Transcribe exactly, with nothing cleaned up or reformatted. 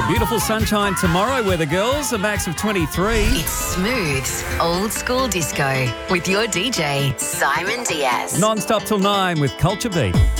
Beautiful sunshine tomorrow, weather girls, a max of twenty-three. It's Smooth's Old School Disco with your D J, Simon Diaz. Non-stop till nine with Culture Beat.